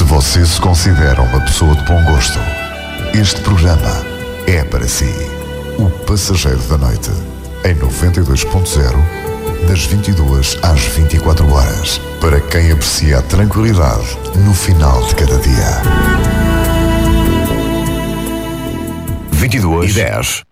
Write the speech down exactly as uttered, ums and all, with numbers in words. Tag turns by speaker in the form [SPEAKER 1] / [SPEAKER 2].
[SPEAKER 1] você se considera uma pessoa de bom gosto, este programa é para si. O Passageiro da Noite, em noventa e dois ponto zero, das vinte e duas às vinte e quatro horas, para quem aprecia a tranquilidade no final de cada dia.
[SPEAKER 2] vinte e duas e dez.